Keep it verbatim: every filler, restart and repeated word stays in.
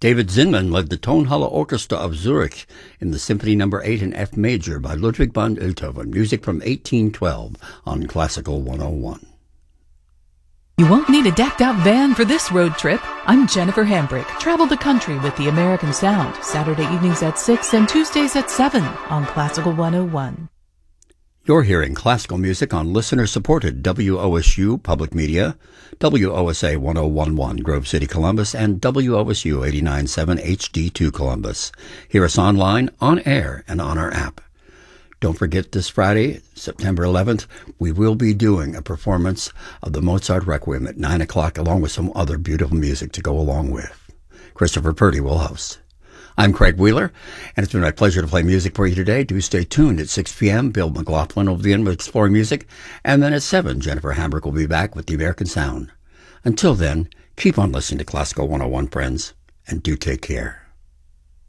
David Zinman led the Tonhalle Orchestra of Zurich in the Symphony Number eight in F Major by Ludwig van Beethoven, music from eighteen twelve on Classical one oh one. You won't need a decked-out van for this road trip. I'm Jennifer Hambrick. Travel the country with the American Sound, Saturday evenings at six and Tuesdays at seven on Classical one oh one. You're hearing classical music on listener-supported W O S U Public Media, W O S A one oh one point one Grove City, Columbus, and W O S U eighty-nine point seven H D two Columbus. Hear us online, on air, and on our app. Don't forget this Friday, September eleventh, we will be doing a performance of the Mozart Requiem at nine o'clock, along with some other beautiful music to go along with. Christopher Purdy will host. I'm Craig Wheeler, and it's been my pleasure to play music for you today. Do stay tuned at six p.m. Bill McLaughlin will be in with Exploring Music, and then at seven, Jennifer Hambrick will be back with the American Sound. Until then, keep on listening to Classical one oh one, friends, and do take care.